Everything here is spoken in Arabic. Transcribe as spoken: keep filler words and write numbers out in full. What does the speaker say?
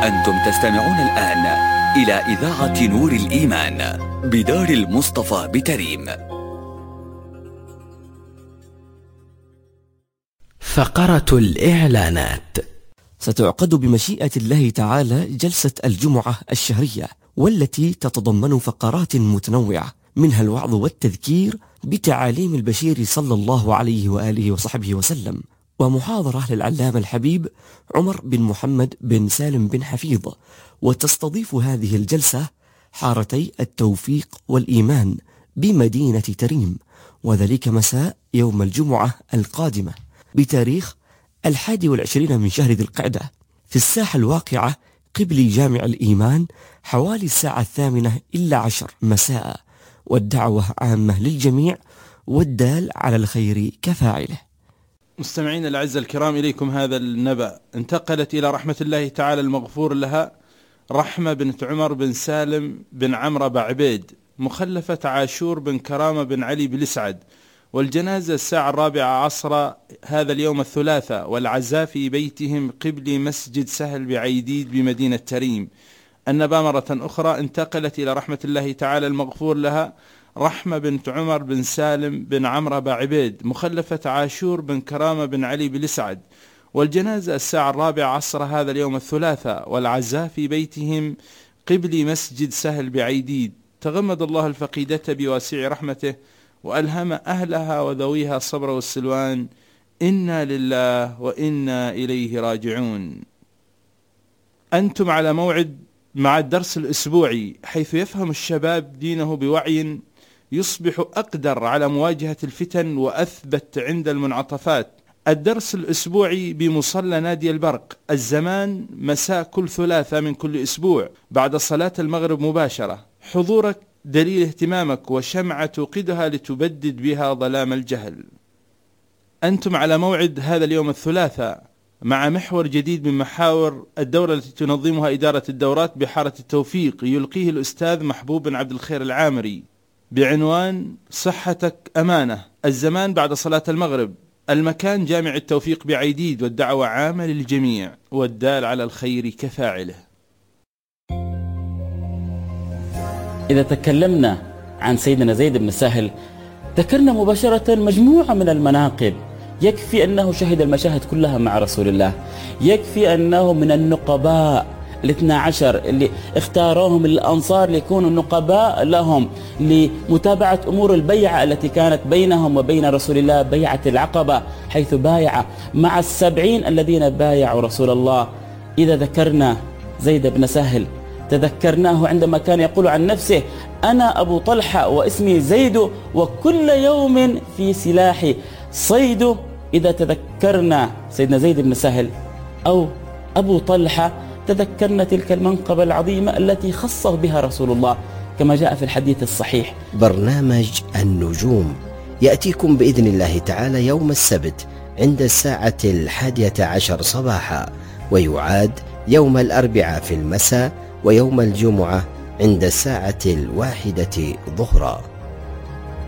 أنتم تستمعون الآن إلى إذاعة نور الإيمان بدار المصطفى بتريم. فقرة الإعلانات. ستعقد بمشيئة الله تعالى جلسة الجمعة الشهرية، والتي تتضمن فقرات متنوعة، منها الوعظ والتذكير بتعاليم البشير صلى الله عليه وآله وصحبه وسلم، ومحاضرة للعلامة الحبيب عمر بن محمد بن سالم بن حفيظ. وتستضيف هذه الجلسة حارتي التوفيق والإيمان بمدينة تريم، وذلك مساء يوم الجمعة القادمة بتاريخ الحادي والعشرين من شهر ذي القعدة في الساحة الواقعة قبل جامع الإيمان حوالي الساعة الثامنة إلا عشر مساء، والدعوة عامة للجميع، والدال على الخير كفاعله. مستمعين الأعزاء الكرام، إليكم هذا النبأ. انتقلت إلى رحمة الله تعالى المغفور لها رحمة بنت عمر بن سالم بن عمرو أبا عبيد، مخلفة عاشور بن كرامة بن علي بن سعد، والجنازة الساعة الرابعة عصر هذا اليوم الثلاثاء، والعزاء في بيتهم قبل مسجد سهل بعيديد بمدينة تريم. النبأ مرة أخرى انتقلت إلى رحمة الله تعالى المغفور لها رحمة بنت عمر بن سالم بن عمرو أبا عبيد، مخلفة عاشور بن كرامة بن علي بن سعد، والجنازة الساعة الرابعة عصر هذا اليوم الثلاثاء، والعزاء في بيتهم قبل مسجد سهل بعيديد. تغمد الله الفقيدة بواسع رحمته، وألهم أهلها وذويها الصبر والسلوان. إنا لله وإنا إليه راجعون. أنتم على موعد مع الدرس الأسبوعي، حيث يفهم الشباب دينه بوعي يصبح أقدر على مواجهة الفتن وأثبت عند المنعطفات. الدرس الأسبوعي بمصلى نادي البرق، الزمان مساء كل ثلاثة من كل أسبوع بعد صلاة المغرب مباشرة. حضورك دليل اهتمامك وشمعة توقدها لتبدد بها ظلام الجهل. أنتم على موعد هذا اليوم الثلاثاء مع محور جديد من محاور الدورة التي تنظمها إدارة الدورات بحارة التوفيق، يلقيه الأستاذ محبوب بن عبد الخير العامري، بعنوان صحتك أمانة. الزمان بعد صلاة المغرب، المكان جامع التوفيق بعيديد، والدعوة عامة للجميع، والدال على الخير كفاعله. إذا تكلمنا عن سيدنا زيد بن سهل ذكرنا مباشرة مجموعة من المناقب. يكفي أنه شهد المشاهد كلها مع رسول الله، يكفي أنه من النقباء الاثنى عشر اللي اختاروهم الأنصار ليكونوا نقباء لهم لمتابعة أمور البيعة التي كانت بينهم وبين رسول الله، بيعة العقبة، حيث بايع مع السبعين الذين بايعوا رسول الله. إذا ذكرنا زيد بن سهل تذكرناه عندما كان يقول عن نفسه: أنا أبو طلحة واسمي زيد وكل يوم في سلاحي صيد. إذا تذكرنا سيدنا زيد بن سهل أو أبو طلحة تذكرنا تلك المنقبة العظيمة التي خصه بها رسول الله كما جاء في الحديث الصحيح. برنامج النجوم يأتيكم بإذن الله تعالى يوم السبت عند الساعة الحادية عشر صباحا، ويعاد يوم الأربعاء في المساء، ويوم الجمعة عند الساعة الواحدة ظهرا.